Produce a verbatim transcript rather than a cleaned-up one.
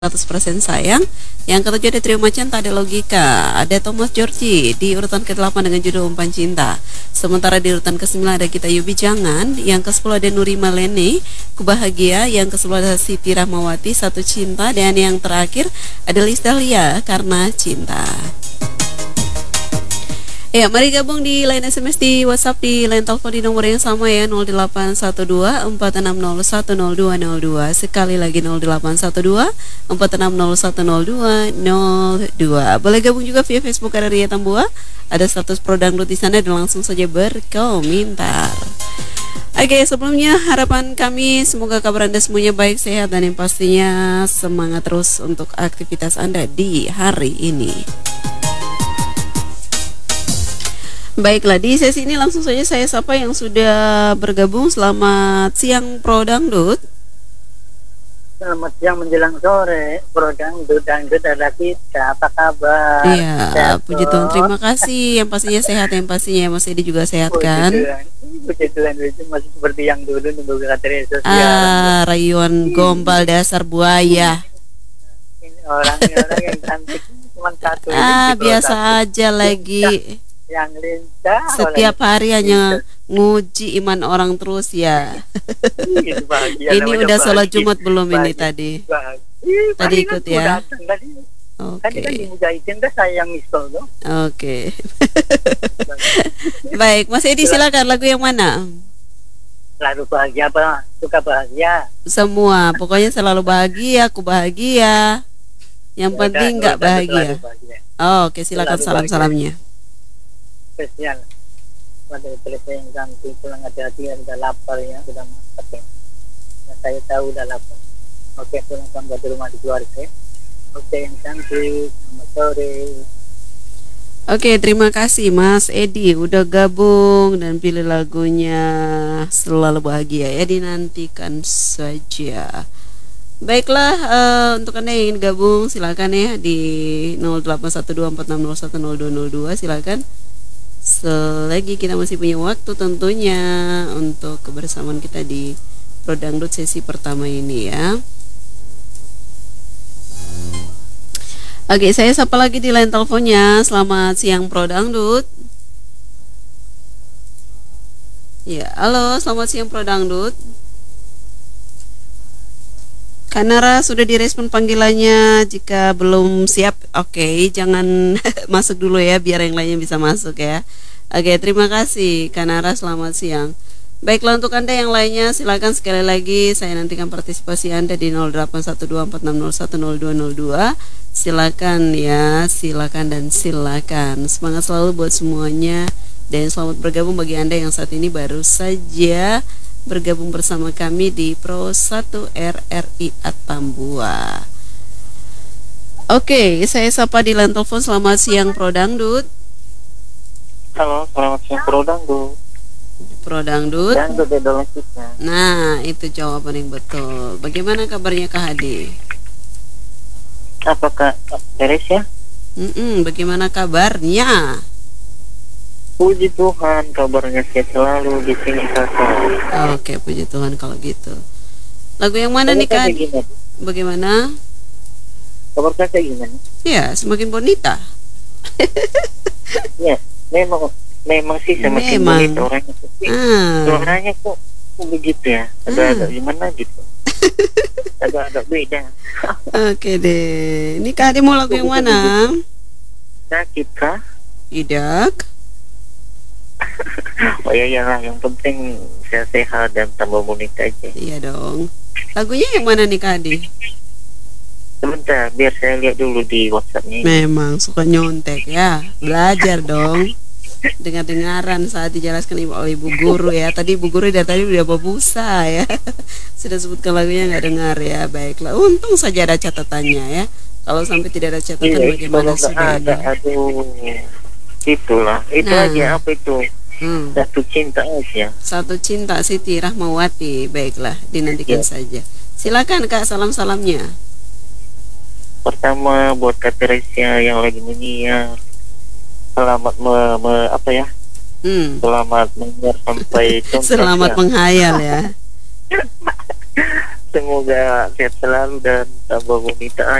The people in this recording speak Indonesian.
seratus persen sayang. Yang ketujuh ada Trio Macan Tak Ada Logika. Ada Thomas Georgie di urutan kedelapan dengan judul Umpan Cinta. Sementara di urutan kesembilan ada Kita Yubi Jangan. Yang kesepuluh ada Nuri Malene Kubahagia. Yang kesepuluh ada Siti Rahmawati Satu Cinta. Dan yang terakhir ada Liz Dahlia Karena Cinta. Ya, mari gabung di line S M S, di WhatsApp, di line telepon di nomor yang sama ya, nol delapan satu dua empat enam nol satu nol dua nol dua. Sekali lagi nol delapan satu dua empat enam nol satu nol dua nol dua. Boleh gabung juga via Facebook Area Tambua. Ada status Pro Dangdut di sana dan langsung saja berkomentar. Oke, sebelumnya harapan kami semoga kabar Anda semuanya baik, sehat, dan yang pastinya semangat terus untuk aktivitas Anda di hari ini. Baiklah, di sesi ini langsung saja saya sapa yang sudah bergabung. Selamat siang Pro Dangdut. Selamat siang menjelang sore Pro Dangdut, Dangdut ada kita, apa kabar? Iya, puji Tuhan, terima kasih. Yang pastinya sehat, yang pastinya Mas Edi juga sehat kan? Puji Tuhan, itu masih seperti yang dulu nunggu katanya sosial. Ah, rayuan gombal dasar buaya. Ini orang-orang yang cantik cuma satu. Ah, biasa aja lagi. Yang lincah setiap hari hanya nguji iman orang terus ya. Ini udah sholat Jumat belum ini tadi? Tadi ikut ya. Oke. Oke. Baik, Mas Edi silakan, lagu yang mana? Lalu bahagia apa? Suka bahagia? Semua, pokoknya selalu bahagia, aku bahagia. Yang penting nggak bahagia. Oh, oke, silakan salam-salamnya. Spesial pada selesai yang cantik, pulang hati-hati, sudah lapar ya, sudah masak ya. Nah, saya tahu udah lapar. Oke, pulang sampai di rumah di keluarga. Oke, yang cantik, selamat sore. Oke, terima kasih Mas Edi udah gabung dan pilih lagunya Selalu Bahagia ya, dinantikan saja. Baiklah, uh, untuk Anda yang ingin gabung silakan ya di nol delapan satu dua empat enam nol satu nol dua nol dua, silakan. Selagi kita masih punya waktu tentunya untuk kebersamaan kita di Pro Dangdut sesi pertama ini ya. Oke, saya sapa lagi di line teleponnya. Selamat siang Pro Dangdut. Ya, halo, selamat siang Pro Dangdut. Kanara sudah direspon panggilannya. Jika belum siap, oke, okay, jangan masuk dulu ya, biar yang lainnya bisa masuk ya. Oke, okay, terima kasih Kanara, selamat siang. Baiklah, untuk Anda yang lainnya silakan sekali lagi saya nantikan partisipasi Anda di nol delapan satu dua empat enam nol satu nol dua nol dua. Silakan ya, silakan dan silakan. Semangat selalu buat semuanya dan selamat bergabung bagi Anda yang saat ini baru saja bergabung bersama kami di Pro satu R R I Atambua. Oke, saya sapa di line telepon. Selamat siang Pro Dangdut. Halo, selamat siang Pro Dangdut. Pro Dangdut. Dangdut domestiknya. Nah, itu jawaban yang betul. Bagaimana kabarnya Kak Hadi? Apakah beres ya? Mm-mm, bagaimana kabarnya? Puji Tuhan, kabarnya sehat selalu di sini kakak. Oke, puji Tuhan kalau gitu. Lagu yang mana nih Kak? Bagaimana? Kabar kakak gimana? Ya, semakin bonita. Ya, memang memang sih semakin memang. bonita orangnya. Ah. Suaranya kok begitu ya? Ada-ada ah. gimana gitu? Agak-agak beda. Oke deh. Ini Kak Hadi mau lagu yang mana? Sakit kah? Tidak. Oh iya ya, yang penting saya sehat dan tambah bonita aja. Iya dong. Lagunya yang mana nih Kak Hadi? Sebentar, biar saya lihat dulu di WhatsApp-nya. Memang suka nyontek ya. Belajar dong. Dengar-dengaran saat dijelaskan ibu oleh ibu guru ya. Tadi ibu guru dari tadi udah babusa ya. Sudah sebutkan lagunya nggak dengar ya. Baiklah, untung saja ada catatannya ya. Kalau sampai tidak ada catatan iya, bagaimana sudah ada, aduh, itulah. Itu nah. aja apa itu? Hmm. Satu cinta aja. Satu cinta Siti Rahmawati. Baiklah, dinantikan ya. Saja. Silakan Kak, salam-salamnya. Pertama buat Kak Teresia yang lagi menyiar. Selamat me, me, apa ya? Hmm. Selamat menyiar sampai selamat menghayal ya. Semoga sehat selalu dan tambah bonita